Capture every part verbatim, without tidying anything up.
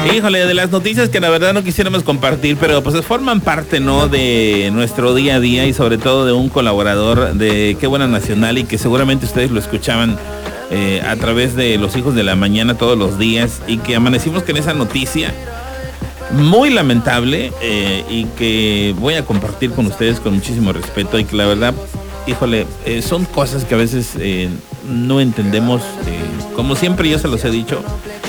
Híjole, de las noticias que la verdad no quisiéramos compartir, pero pues forman parte, ¿no?, de nuestro día a día y sobre todo de un colaborador de Qué Buena Nacional y que seguramente ustedes lo escuchaban eh, a través de Los Hijos de la Mañana todos los días y que amanecimos con esa noticia muy lamentable eh, y que voy a compartir con ustedes con muchísimo respeto y que la verdad, híjole, eh, son cosas que a veces eh, no entendemos, eh, como siempre yo se los he dicho,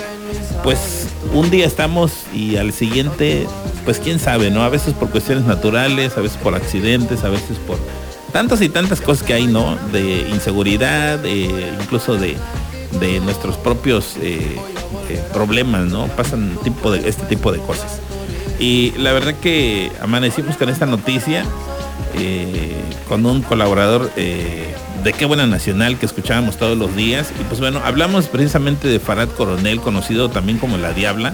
pues un día estamos y al siguiente, pues quién sabe, ¿no? A veces por cuestiones naturales, a veces por accidentes, a veces por tantas y tantas cosas que hay, ¿no? De inseguridad, eh, incluso de, de nuestros propios eh, eh, problemas, ¿no? Pasan tipo de, este tipo de cosas. Y la verdad que amanecimos con esta noticia, eh, con un colaborador eh, de Qué Buena Nacional que escuchábamos todos los días. Y pues bueno, hablamos precisamente de Farad Coronel, conocido también como La Diabla,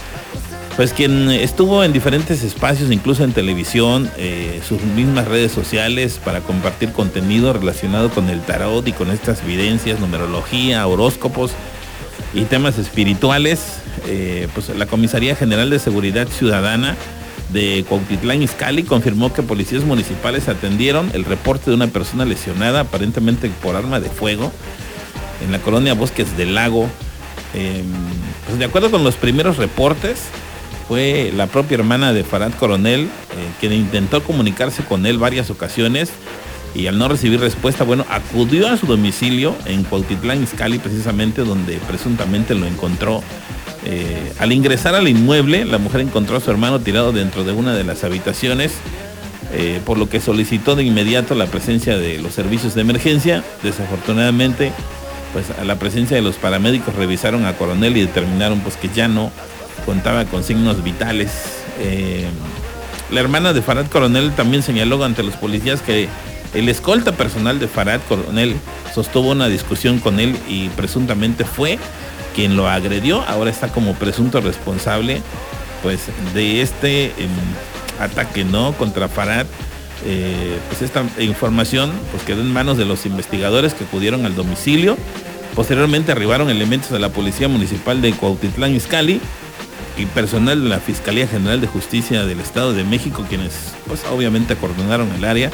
pues quien estuvo en diferentes espacios, incluso en televisión, eh, sus mismas redes sociales, para compartir contenido relacionado con el tarot y con estas evidencias, numerología, horóscopos y temas espirituales. Eh, pues la Comisaría General de Seguridad Ciudadana de Cuautitlán Izcalli confirmó que policías municipales atendieron el reporte de una persona lesionada aparentemente por arma de fuego en la colonia Bosques del Lago. Eh, pues de acuerdo con los primeros reportes, fue la propia hermana de Farad Coronel eh, quien intentó comunicarse con él varias ocasiones y al no recibir respuesta, bueno, acudió a su domicilio en Cuautitlán Izcalli, precisamente donde presuntamente lo encontró. Eh, al ingresar al inmueble, la mujer encontró a su hermano tirado dentro de una de las habitaciones, eh, por lo que solicitó de inmediato la presencia de los servicios de emergencia. Desafortunadamente, pues a la presencia de los paramédicos revisaron a Coronel y determinaron pues que ya no contaba con signos vitales. Eh, la hermana de Farad Coronel también señaló ante los policías que el escolta personal de Farad Coronel sostuvo una discusión con él y presuntamente fue quien lo agredió. Ahora está como presunto responsable pues de este eh, ataque, ¿no?, contra Farad. Eh, pues esta información pues quedó en manos de los investigadores que acudieron al domicilio. Posteriormente arribaron elementos de la Policía Municipal de Cuautitlán Izcalli y personal de la Fiscalía General de Justicia del Estado de México, quienes pues obviamente acordonaron el área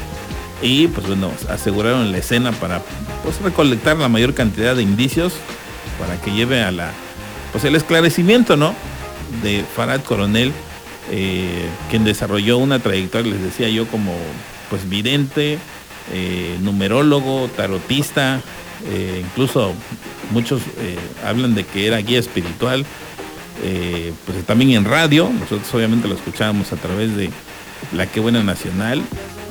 y pues bueno, aseguraron la escena para pues recolectar la mayor cantidad de indicios para que lleve a la pues el esclarecimiento, ¿no?, de Farad Coronel, eh, quien desarrolló una trayectoria, les decía yo, como pues vidente, eh, numerólogo, tarotista, eh, incluso muchos eh, hablan de que era guía espiritual. Eh, pues también en radio, nosotros obviamente lo escuchábamos a través de la Qué Buena Nacional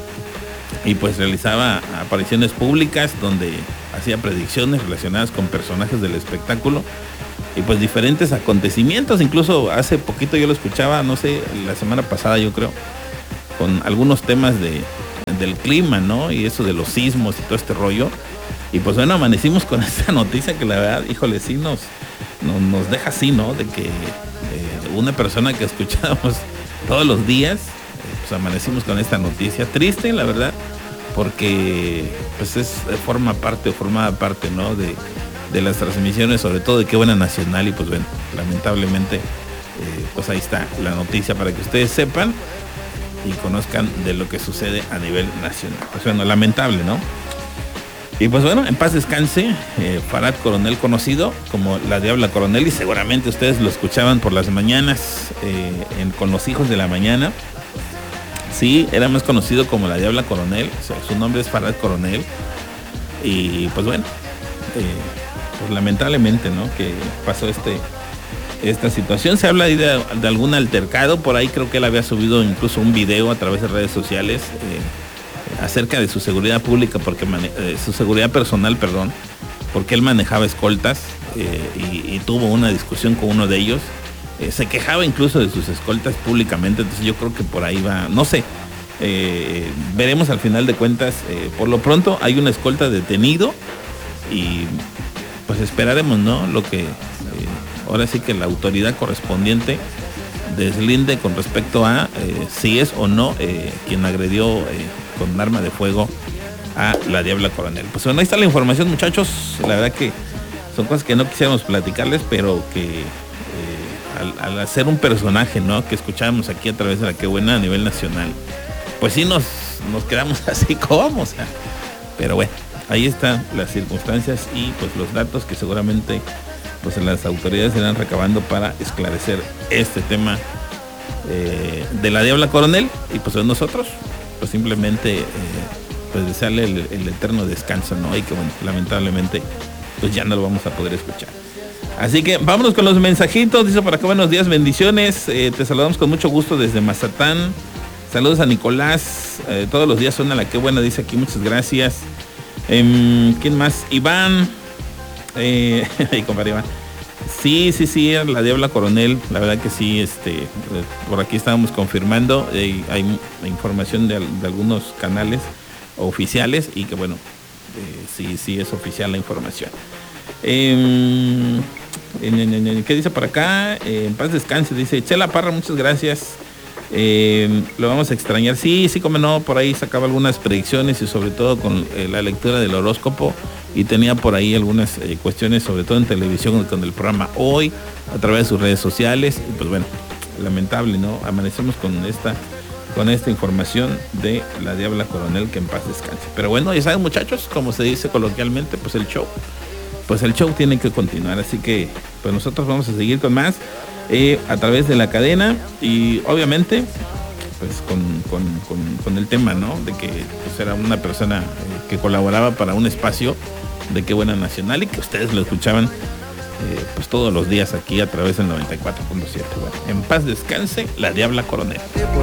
y pues realizaba apariciones públicas donde hacía predicciones relacionadas con personajes del espectáculo y pues diferentes acontecimientos. Incluso hace poquito yo lo escuchaba, no sé, la semana pasada yo creo, con algunos temas de, del clima, ¿no?, y eso de los sismos y todo este rollo. Y pues bueno, amanecimos con esta noticia que la verdad, híjole, sí nos, nos, nos deja así, ¿no?, de que eh, una persona que escuchábamos todos los días, eh, pues amanecimos con esta noticia triste, la verdad, porque pues es forma parte o formaba parte, ¿no?, de, de las transmisiones, sobre todo de Qué Buena Nacional. Y pues bueno, lamentablemente eh, pues ahí está la noticia para que ustedes sepan y conozcan de lo que sucede a nivel nacional. Pues bueno, lamentable, ¿no? Y pues bueno, en paz descanse eh, Farad Coronel, conocido como La Diabla Coronel, y seguramente ustedes lo escuchaban por las mañanas eh, en, con Los Hijos de la Mañana. Sí, era más conocido como La Diabla Coronel, o sea, su nombre es Farad Coronel. Y pues bueno, eh, pues lamentablemente, ¿no?, que pasó este esta situación. Se habla ahí de, de algún altercado, por ahí creo que él había subido incluso un video a través de redes sociales eh, acerca de su seguridad pública, porque mane- eh, su seguridad personal, perdón, porque él manejaba escoltas eh, y, y tuvo una discusión con uno de ellos. Eh, se quejaba incluso de sus escoltas públicamente, entonces yo creo que por ahí va, no sé, eh, veremos al final de cuentas. Eh, por lo pronto hay una escolta detenido y pues esperaremos, ¿no?, lo que eh, ahora sí que la autoridad correspondiente deslinde con respecto a eh, si es o no eh, quien agredió eh, con arma de fuego a La Diabla Coronel. Pues bueno, ahí está la información, muchachos. La verdad que son cosas que no quisiéramos platicarles, pero que eh, al, al hacer un personaje, ¿no? Que escuchábamos aquí a través de la Qué Buena a nivel nacional, pues sí nos, nos quedamos así como, o sea, pero bueno, ahí están las circunstancias y pues los datos que seguramente pues las autoridades irán recabando para esclarecer este tema eh, de la Diabla Coronel. Y pues nosotros pues simplemente eh, pues desearle el, el eterno descanso, ¿no? Y que bueno, lamentablemente pues ya no lo vamos a poder escuchar. Así que vámonos con los mensajitos. Dice por acá, buenos días, bendiciones, eh, te saludamos con mucho gusto desde Mazatán. Saludos a Nicolás, eh, todos los días suena la Qué Buena, dice aquí, muchas gracias. eh, ¿Quién más? Iván, eh, compadre Iván. Sí, sí, sí, la Diabla Coronel, la verdad que sí, este, por aquí estábamos confirmando, eh, hay información de, de algunos canales oficiales y que bueno, eh, sí, sí es oficial la información. Eh, ¿Qué dice por acá? Eh, en paz descanse, dice Chela Parra, muchas gracias. Eh, lo vamos a extrañar. Sí, sí, como no, por ahí sacaba algunas predicciones y sobre todo con eh, la lectura del horóscopo, y tenía por ahí algunas eh, cuestiones, sobre todo en televisión con el programa Hoy, a través de sus redes sociales, y pues bueno, lamentable, ¿no? Amanecemos con esta con esta información de la Diabla Coronel, que en paz descanse. Pero bueno, ya saben, muchachos, como se dice coloquialmente, pues el show pues el show tiene que continuar, así que pues nosotros vamos a seguir con más eh, a través de la cadena, y obviamente pues con, con, con, con el tema, ¿no? De que pues, era una persona eh, que colaboraba para un espacio de Qué Buena Nacional y que ustedes lo escuchaban eh, pues todos los días aquí a través del noventa y cuatro punto siete. Bueno, en paz descanse la Diabla Coronel.